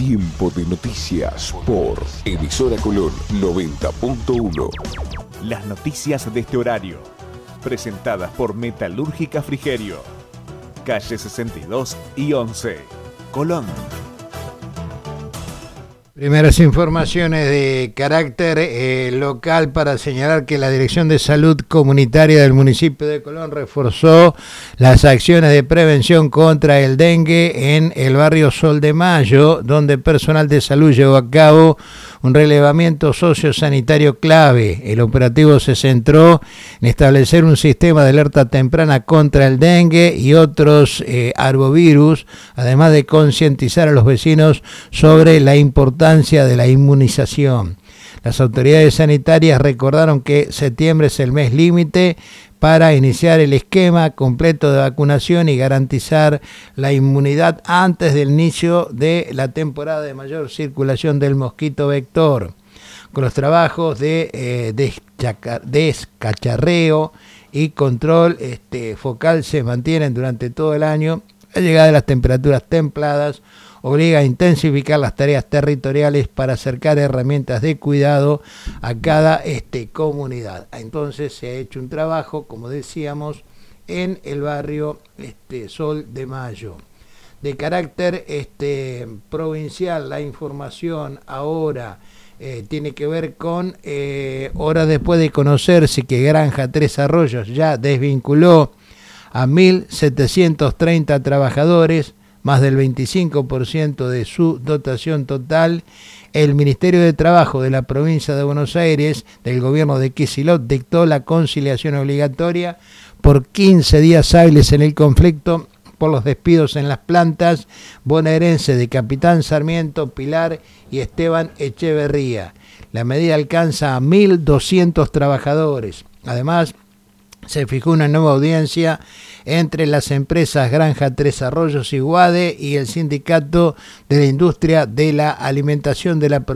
Tiempo de noticias por Emisora Colón 90.1. Las noticias de este horario, presentadas por Metalúrgica Frigerio, calle 62 y 11, Colón. Primeras informaciones de carácter local para señalar que la Dirección de Salud Comunitaria del municipio de Colón reforzó las acciones de prevención contra el dengue en el barrio Sol de Mayo, donde personal de salud llevó a cabo un relevamiento sociosanitario clave. El operativo se centró en establecer un sistema de alerta temprana contra el dengue y otros arbovirus, además de concientizar a los vecinos sobre la importancia de la inmunización. Las autoridades sanitarias recordaron que septiembre es el mes límite para iniciar el esquema completo de vacunación y garantizar la inmunidad antes del inicio de la temporada de mayor circulación del mosquito vector. Con los trabajos de descacharreo y control focal se mantienen durante todo el año. La llegada de las temperaturas templadas obliga a intensificar las tareas territoriales para acercar herramientas de cuidado a cada comunidad. Entonces se ha hecho un trabajo, como decíamos, en el barrio Sol de Mayo. De carácter provincial, la información ahora tiene que ver con horas después de conocerse que Granja Tres Arroyos ya desvinculó a 1.730 trabajadores, más del 25% de su dotación total. El Ministerio de Trabajo de la provincia de Buenos Aires, del gobierno de Kicillof, dictó la conciliación obligatoria por 15 días hábiles en el conflicto por los despidos en las plantas bonaerenses de Capitán Sarmiento, Pilar y Esteban Echeverría. La medida alcanza a 1.200 trabajadores. Además, se fijó una nueva audiencia entre las empresas Granja Tres Arroyos y Guade y el Sindicato de la Industria de la Alimentación de la provincia